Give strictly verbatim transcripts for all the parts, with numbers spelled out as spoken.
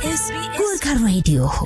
SBS Gorkha radio हो।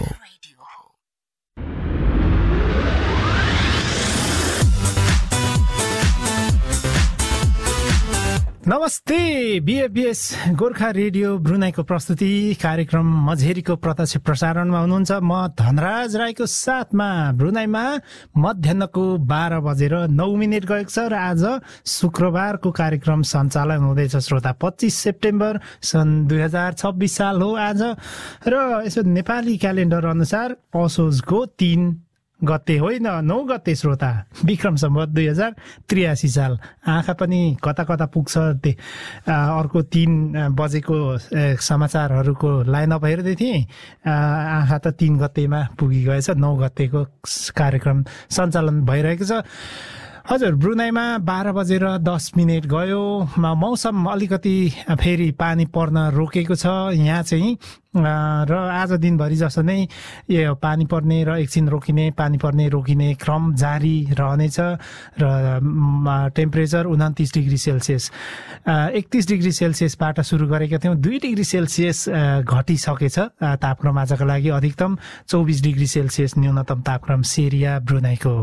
नमस्ते, बीएफबीएस Gorkha radio ब्रुनाईको प्रस्तुति कार्यक्रम मझेरीको प्रत्यक्ष प्रसारणमा हुनुहुन्छ। म धनराज राईको साथमा ब्रुनाईमा मध्याहको बाह्र बजेर नौ मिनट गएको छ र आज शुक्रबारको कार्यक्रम सञ्चालन हुँदैछ। श्रोता पच्चिस सेप्टेम्बर सन् दुई हजार छब्बिस साल हो आज र यसो नेपाली क्यालेन्डर अनुसार असोजको तीन गते होइन नौ गते श्रोता, विक्रम सम्वत दुई हजार त्रियासी साल। आँखा पनि कता कता पुग्छ। अर्को तीन बजेको समाचारहरूको लाइनअप हेर्दै थिएँ, आँखा त तीन गतेमा पुगिगएछ। नौ गतेको कार्यक्रम सञ्चालन भइरहेको छ। हजुर, ब्रुनाईमा बाह्र बजेर दस मिनट गयो। मौसम अलिकति फेरि पानी पर्न रोकेको छ यहाँ चाहिँ, र आज दिनभरि जस्तो नै यो पानी पर्ने र एकछिन रोकिने पानी पर्ने रोकिने क्रम जारी रहनेछ र टेम्परेचर उन्तिस डिग्री सेल्सियस एकतिस डिग्री सेल्सियसबाट सुरु गरेका थियौँ। दुई डिग्री सेल्सियस घटिसकेछ तापक्रम आजका लागि। अधिकतम चौबिस डिग्री सेल्सियस, न्यूनतम तापक्रम सेरिया ब्रुनाईको।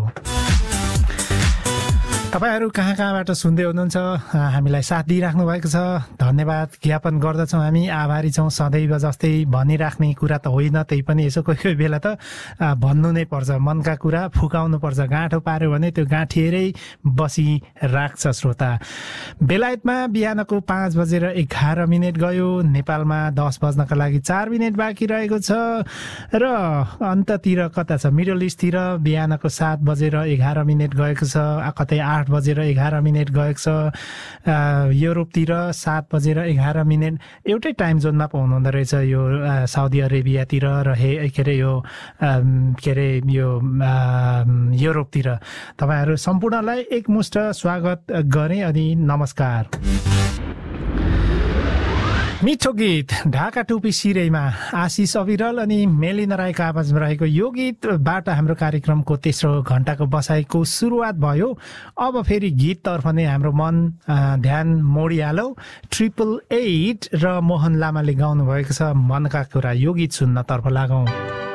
तपाईहरू कहाँ कहाँबाट सुन्दै हुनुहुन्छ, हामीलाई साथ दिइराख्नु भएको छ, धन्यवाद ज्ञापन गर्दछौँ। हामी आभारी छौँ। सदैव जस्तै भनिराख्ने कुरा त होइन, त्यही पनि यसो कोही कोही बेला त भन्नु नै पर्छ। मनका कुरा फुकाउनु पर्छ। गाँठो पार्यो भने त्यो गाँठिएरै बसिराख्छ श्रोता। बेलायतमा बिहानको पाँच बजेर एघार मिनट गयो। नेपालमा दस बज्नका लागि चार मिनट बाँकी रहेको छ र अन्ततिर कता छ, मिडल इस्टतिर बिहानको सात बजेर एघार मिनट गएको छ। कतै आठ बजेर एघार मिनट गएको छ। युरोपतिर सात बजेर एघार मिनट। एउटै टाइम जोनमा पाउनु हुँदो रहेछ यो साउदी अरेबियातिर र हे के अरे यो के अरे यो युरोपतिर। तपाईँहरू सम्पूर्णलाई एकमुष्ट स्वागत गरेँ अनि नमस्कार। मिठो गीत ढाका टोपी सिरैमा, आशिष अविरल अनि मेलिना राईको आवाजमा रहेको यो गीतबाट हाम्रो कार्यक्रमको तेस्रो घण्टाको बसाइको सुरुवात भयो। अब फेरि गीततर्फ नै हाम्रो मन ध्यान मोडिहालौ। ट्रिपल एट र मोहन लामाले गाउनु भएको छ मनका कुरा। यो गीत सुन्नतर्फ लागौँ।